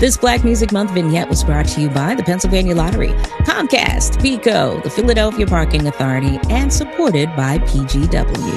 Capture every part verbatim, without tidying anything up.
This Black Music Month vignette was brought to you by the Pennsylvania Lottery, Comcast, PECO, the Philadelphia Parking Authority, and supported by P G W.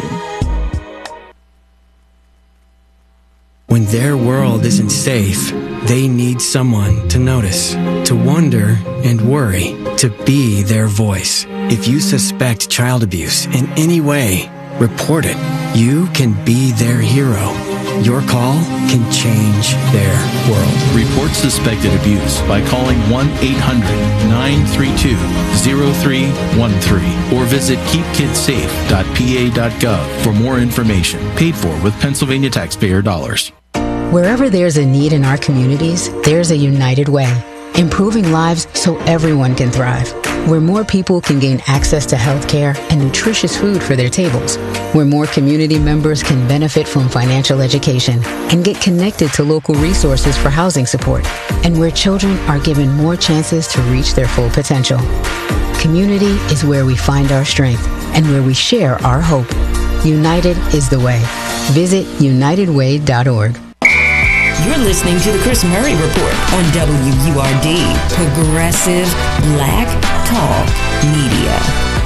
When their world isn't safe, they need someone to notice, to wonder and worry, to be their voice. If you suspect child abuse in any way, report it. You can be their hero. Your call can change their world. Report suspected abuse by calling one eight hundred nine three two zero three one three or visit keep kids safe dot p a dot gov for more information. Paid for with Pennsylvania taxpayer dollars. Wherever there's a need in our communities, there's a United Way, improving lives so everyone can thrive. Where more people can gain access to health care and nutritious food for their tables. Where more community members can benefit from financial education and get connected to local resources for housing support. And where children are given more chances to reach their full potential. Community is where we find our strength and where we share our hope. United is the way. Visit united way dot org. You're listening to the Chris Murray Report on W U R D, Progressive Black Talk Media.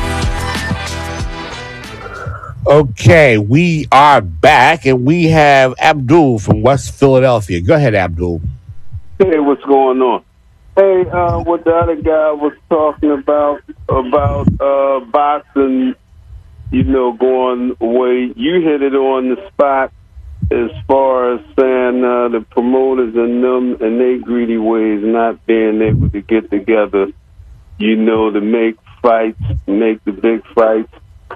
Okay, we are back, and we have Abdul from West Philadelphia. Go ahead, Abdul. Hey, what's going on? Hey, uh, what the other guy was talking about, about uh, boxing, you know, going away, you hit it on the spot. As far as saying uh, the promoters and them and they greedy ways not being able to get together, you know, to make fights, make the big fights.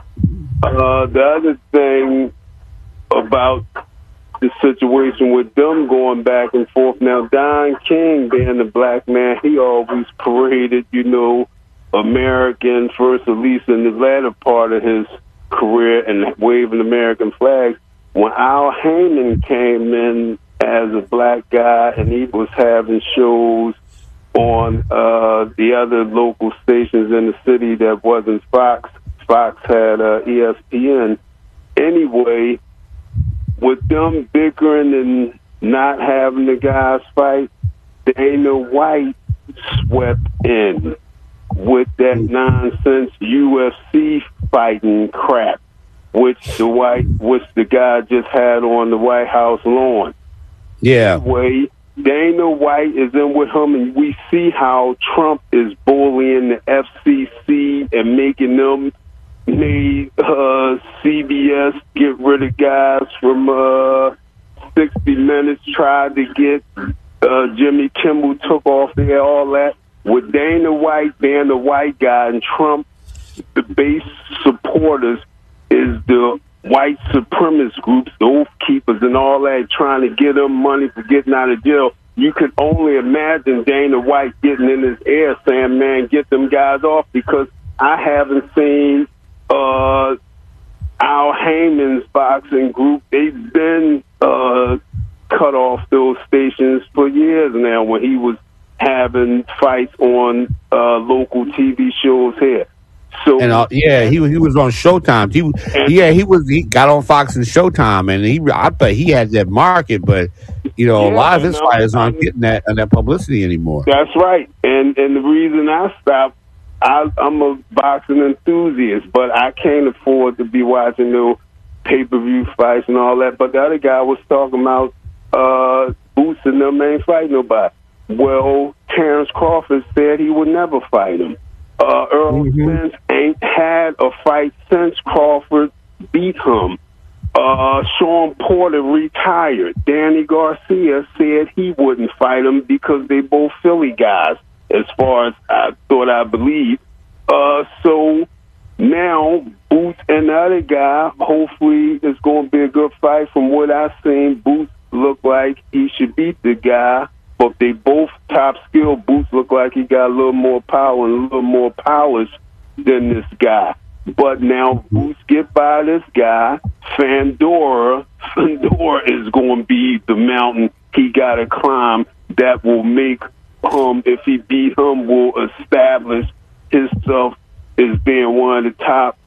Uh, the other thing about the situation with them going back and forth, now Don King being the black man, he always paraded, you know, American first, at least in the latter part of his career, and waving American flags. When Al Heyman came in as a black guy and he was having shows on uh, the other local stations in the city that wasn't Fox, Fox had uh, E S P N. Anyway, with them bickering and not having the guys fight, Dana White swept in with that nonsense U F C fighting crap, which the white, which the guy just had on the White House lawn. Yeah. Anyway, Dana White is in with him, and we see how Trump is bullying the F C C and making them made uh, C B S get rid of guys from uh, sixty minutes, tried to get uh, Jimmy Kimmel took off there, all that. With Dana White being the white guy and Trump, the base supporters, is the white supremacist groups, the Oath Keepers and all that, trying to get them money for getting out of jail. You could only imagine Dana White getting in his ear saying, man, get them guys off, because I haven't seen uh, Al Heyman's boxing group. They've been uh, cut off those stations for years now when he was having fights on uh, local T V shows here. So and uh, yeah, he he was on Showtime. He yeah he was he got on Fox and Showtime, and he I thought he had that market, but you know yeah, a lot of his know, fighters aren't getting that uh, that publicity anymore. That's right, and and the reason I stopped, I, I'm a boxing enthusiast, but I can't afford to be watching no pay per view fights and all that. But the other guy was talking about uh, Boots and them ain't fight nobody. Well, Terrence Crawford said he would never fight him. Uh, Earl mm-hmm. Spence ain't had a fight since Crawford beat him. Uh, Sean Porter retired. Danny Garcia said he wouldn't fight him because they both Philly guys, as far as I thought I believe. Uh, so now Boots and the other guy, hopefully it's going to be a good fight. From what I've seen, Boots look like he should beat the guy. But they both top skill. Boots look like he got a little more power and a little more powers than this guy. But now Boots get by this guy. Fandora, Fandora is going to be the mountain he got to climb that will make him, if he beat him, will establish himself as being one of the top